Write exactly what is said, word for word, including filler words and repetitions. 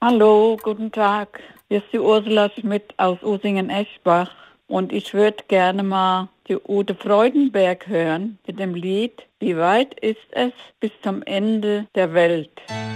Hallo, guten Tag. Hier ist die Ursula Schmidt aus Usingen-Eschbach und ich würde gerne mal die Ute Freudenberg hören mit dem Lied Wie weit ist es bis zum Ende der Welt?